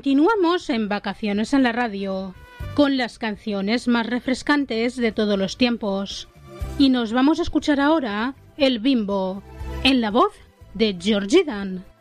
Continuamos en Vacaciones en la Radio, con las canciones más refrescantes de todos los tiempos. Y nos vamos a escuchar ahora El Bimbo, en la voz de Georgie Dan.